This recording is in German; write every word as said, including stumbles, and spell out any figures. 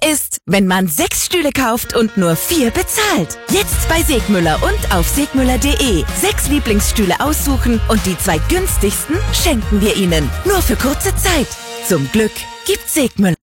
ist, wenn man sechs Stühle kauft und nur vier bezahlt. Jetzt bei Segmüller und auf segmüller punkt de. Sechs Lieblingsstühle aussuchen und die zwei günstigsten schenken wir Ihnen. Nur für kurze Zeit. Zum Glück gibt's Segmüller.